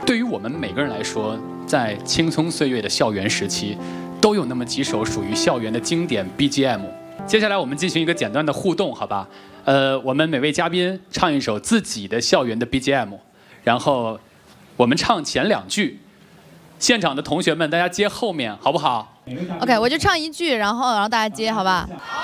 对于我们每个人来说，在青葱岁月的校园时期，都有那么几首属于校园的经典 BGM。接下来我们进行一个简单的互动，好吧？我们每位嘉宾唱一首自己的校园的 BGM， 然后我们唱前2句，现场的同学们大家接后面，好不好 ？OK， 我就唱1句，然后大家接，好吧？